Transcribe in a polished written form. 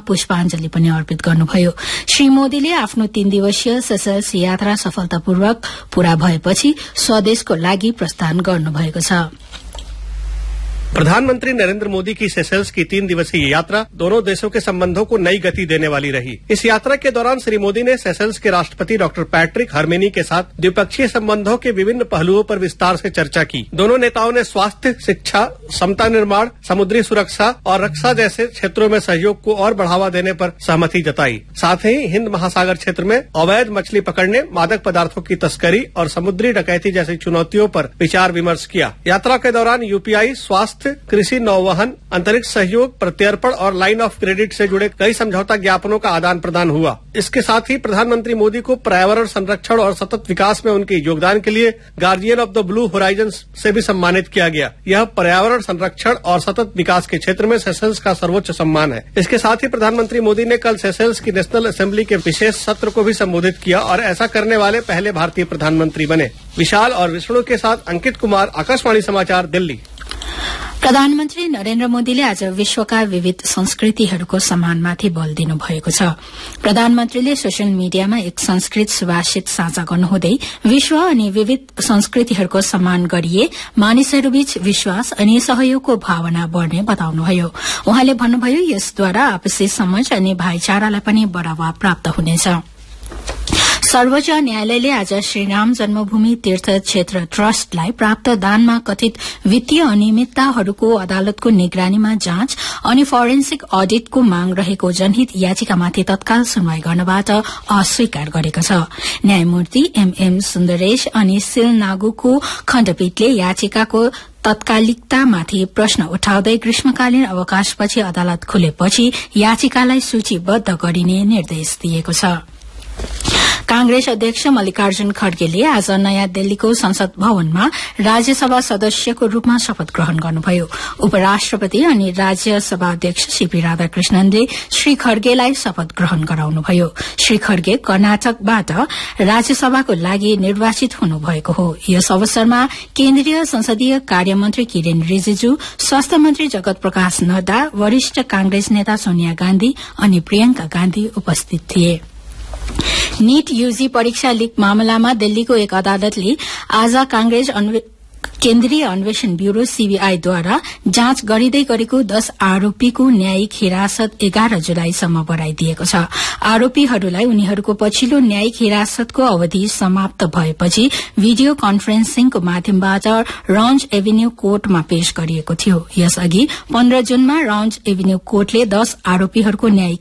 पुष्पाञ्जली पनि अर्पित गर्नुभयो। श्री मोदीले आफ्नो 3 दिवसीय सेशल्स यात्रा सफलतापूर्वक पूरा भएपछि स्वदेशको लागि प्रस्थान गर्नुभएको छ। प्रधानमंत्री नरेंद्र मोदी की सेशल्स की 3 दिवसीय यात्रा दोनों देशों के संबंधों को नई गति देने वाली रही। इस यात्रा के दौरान श्री मोदी ने सेशल्स के राष्ट्रपति डॉक्टर पैट्रिक हर्मेनी के साथ द्विपक्षीय संबंधों के विभिन्न पहलुओं पर विस्तार से चर्चा की। दोनों नेताओं ने स्वास्थ्य, शिक्षा, समता निर्माण, समुद्री सुरक्षा और रक्षा जैसे क्षेत्रों में सहयोग को और बढ़ावा देने पर सहमति जताई। साथ ही हिंद महासागर क्षेत्र में अवैध मछली पकड़ने, मादक पदार्थों की तस्करी और समुद्री डकैती जैसी चुनौतियों पर विचार विमर्श किया। यात्रा के दौरान यूपीआई, स्वास्थ्य, कृषि, नौवहन, अंतरिक्ष सहयोग, प्रत्यर्पण और लाइन ऑफ क्रेडिट से जुड़े कई समझौता ज्ञापनों का आदान प्रदान हुआ। इसके साथ ही प्रधानमंत्री मोदी को पर्यावरण संरक्षण और सतत विकास में उनके योगदान के लिए guardian of the blue horizon से भी सम्मानित किया गया। यह पर्यावरण संरक्षण और सतत विकास के क्षेत्र में सेशल्स का सर्वोच्च सम्मान है। इसके साथ ही प्रधानमंत्री मोदी ने कल सेशल्स की नेशनल असेंबली के विशेष सत्र को भी संबोधित किया और ऐसा करने वाले पहले भारतीय प्रधानमंत्री बने। विशाल और विष्णु के साथ अंकित कुमार, आकाशवाणी समाचार, दिल्ली। प्रधानमन्त्री नरेन्द्र मोदीले आज विश्वका विविध संस्कृतिहरूको सम्मानमाथि बल दिनुभएको छ। प्रधानमन्त्रीले सोशल मिडियामा एक संस्कृत सुभाषित साझा गर्नुहुँदै विश्व अनि विविध संस्कृतिहरूको सम्मान गरिए मानिसहरूबीच विश्वास अनि सहयोगको भावना बढ़ने बताउनुभयो। उहाँले भन्नुभयो, यसद्वारा आपसी समझ अनि भाइचारालाई पनि बढ़ावा प्राप्त हुनेछ। सर्वोच्च न्यायालयले आज श्रीराम जन्मभूमि तीर्थ क्षेत्र ट्रस्टलाई प्राप्त दानमा कथित वित्तीय अनियमितताहरूको अदालतको निगरानीमा जाँच अनि फोरेन्सिक अडिटको माग रहेको जनहित याचिकामाथि तत्काल सुनवाई गर्नबाट अस्वीकार गरेको छ। न्यायमूर्ति एमएम सुन्दरेश अनि सिल नागुको खण्डपीठले याचिकाको तत्कालिकतामाथि प्रश्न उठाउँदै ग्रीष्मकालीन अवकाशपछि अदालत खुलेपछि याचिकालाई सूचीबद्ध गरिने निर्देश दिएको छ। कांग्रेस अध्यक्ष मल्लिकार्जुन खड्गेले आज नयाँ दिल्लीको संसद भवनमा राज्यसभा सदस्यको रूपमा शपथ ग्रहण गर्नुभयो। उपराष्ट्रपति अनि राज्यसभा अध्यक्ष सीपी राधाकृष्णनले श्री खड्गेलाई शपथ ग्रहण गराउनुभयो। श्री खड्गे कर्नाटकबाट राज्यसभाको लागि निर्वाचित हुनुभएको हो। यस अवसरमा केन्द्रीय संसदीय कार्यमन्त्री किरेन रिजिजू, स्वास्थ्य मन्त्री जगत प्रकाश नड्डा, वरिष्ठ कांग्रेस नेता सोनिया गान्धी अनि प्रियंका गान्धी उपस्थित थिए। नीट यूजी परीक्षा लीक मामलामा दिल्लीको एक अदालतले आज कांग्रेस केन्द्रीय अन्वेषण ब्यूरो सीबीआईद्वारा जाँच गरिँदै गरेको 10 आरोपीको न्यायिक हिरासत 11 जुलाईसम्म बढ़ाइदिएको छ। आरोपीहरूलाई उनीहरूको पछिल्लो न्यायिक हिरासतको अवधि समाप्त भएपछि भिडियो कन्फरेन्सिङको माध्यमबाट राउन्ज एभिन्यू कोर्टमा पेश गरिएको थियो। यसअघि 15 जुनमा राउन्ज एभिन्यू कोर्टले 10 आरोपीहरूको न्यायिक